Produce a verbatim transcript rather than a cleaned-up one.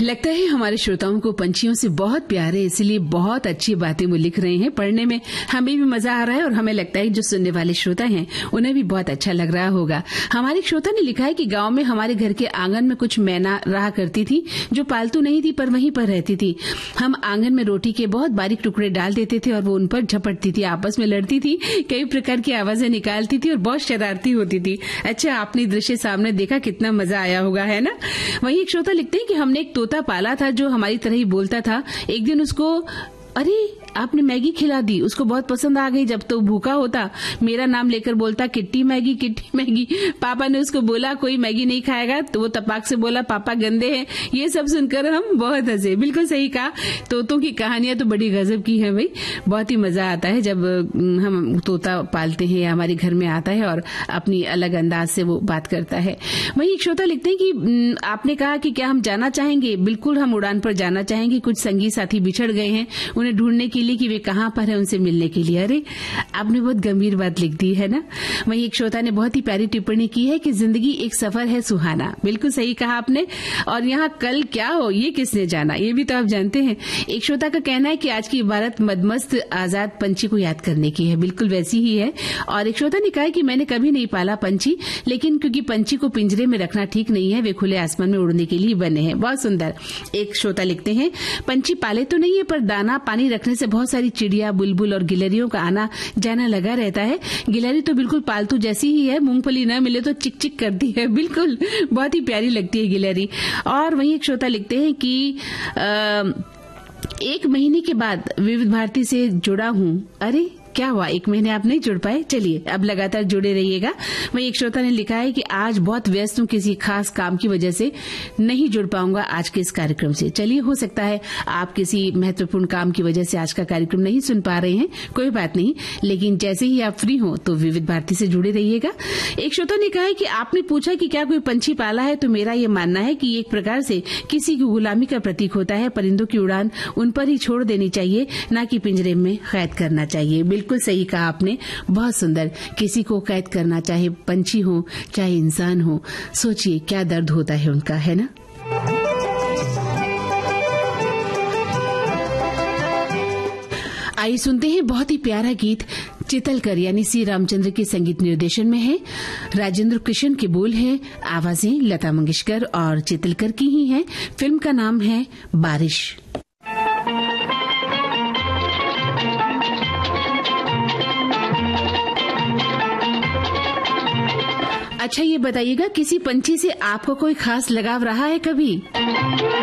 लगता है हमारे श्रोताओं को पंछियों से बहुत प्यार है, इसलिए बहुत अच्छी बातें वो लिख रहे हैं। पढ़ने में हमें भी मजा आ रहा है और हमें लगता है जो सुनने वाले श्रोता हैं उन्हें भी बहुत अच्छा लग रहा होगा। हमारे श्रोता ने लिखा है कि गांव में हमारे घर के आंगन में कुछ मैना रहा करती थी जो पालतू नहीं थी पर वहीं पर रहती थी। हम आंगन में रोटी के बहुत बारीक टुकड़े डाल देते थे और वो उन पर झपटती थी, आपस में लड़ती थी, कई प्रकार की आवाजें निकालती थी और बहुत शरारती होती थी। अच्छा, आपने दृश्य सामने देखा, कितना मजा आया होगा, है ना। वहीं एक श्रोता लिखते हैं कि हमने एक तोता पाला था जो हमारी तरह ही बोलता था। एक दिन उसको अरे आपने मैगी खिला दी, उसको बहुत पसंद आ गई। जब तो भूखा होता मेरा नाम लेकर बोलता किट्टी मैगी किट्टी मैगी। पापा ने उसको बोला कोई मैगी नहीं खाएगा तो वो तपाक से बोला पापा गंदे हैं। ये सब सुनकर हम बहुत हंसे। बिल्कुल सही कहा, तोतों की कहानियां तो बड़ी गजब की है भाई। बहुत ही मजा आता है जब हम तोता पालते हैं या हमारे घर में आता है और अपनी अलग अंदाज से वो बात करता है। वहीं एक श्रोता लिखते हैं कि आपने कहा कि क्या हम जाना चाहेंगे। बिल्कुल, हम उड़ान पर जाना चाहेंगे। कुछ संगी साथी बिछड़ गए हैं, उन्हें ढूंढने के लिए कि वे कहां पर है, उनसे मिलने के लिए। अरे आपने बहुत गंभीर बात लिख दी है ना। वहीं एक श्रोता ने बहुत ही प्यारी टिप्पणी की है कि जिंदगी एक सफर है सुहाना। बिल्कुल सही कहा आपने। और यहाँ कल क्या हो ये किसने जाना, ये भी तो आप जानते हैं। एक श्रोता का कहना है कि आज की इबारत मदमस्त आजाद पंछी को याद करने की है। बिल्कुल वैसी ही है। और एक श्रोता ने कहा कि मैंने कभी नहीं पाला पंछी, लेकिन क्योंकि पंछी को पिंजरे में रखना ठीक नहीं है, वे खुले आसमान में उड़ने के लिए बने हैं। बहुत सुंदर। एक श्रोता लिखते हैं पंछी पाले तो नहीं है पर दाना पानी रखने से बहुत सारी चिड़िया बुलबुल और गिलहरियों का आना जाना लगा रहता है। गिलहरी तो बिल्कुल पालतू जैसी ही है, मूंगफली न मिले तो चिक चिक करती है। बिल्कुल बहुत ही प्यारी लगती है गिलहरी। और वहीं एक श्रोता लिखते हैं कि आ, एक महीने के बाद विविध भारती से जुड़ा हूं। अरे क्या हुआ, एक महीने आप नहीं जुड़ पाए? चलिए अब लगातार जुड़े रहिएगा। वहीं एक श्रोता ने लिखा है कि आज बहुत व्यस्त हूं, किसी खास काम की वजह से नहीं जुड़ पाऊंगा आज के इस कार्यक्रम से। चलिए, हो सकता है आप किसी महत्वपूर्ण काम की वजह से आज का कार्यक्रम नहीं सुन पा रहे हैं, कोई बात नहीं, लेकिन जैसे ही आप फ्री हो तो विविध भारती से जुड़े रहिएगा। एक श्रोता ने कहा है कि आपने पूछा कि क्या कोई पंछी पाला है, तो मेरा ये मानना है कि एक प्रकार से किसी की गुलामी का प्रतीक होता है। परिंदों की उड़ान उन पर ही छोड़ देनी चाहिए, न कि पिंजरे में कैद करना चाहिए। बिल्कुल सही कहा आपने, बहुत सुंदर। किसी को कैद करना, चाहे पंछी हो चाहे इंसान हो, सोचिए क्या दर्द होता है उनका, है ना। आइए सुनते हैं बहुत ही प्यारा गीत। चितलकर यानी सी रामचंद्र के संगीत निर्देशन में है। राजेंद्र कृष्ण के बोल हैं, आवाजें लता मंगेशकर और चितलकर की ही हैं। फिल्म का नाम है बारिश। अच्छा, ये बताइएगा किसी पंछी से आपको कोई खास लगाव रहा है कभी?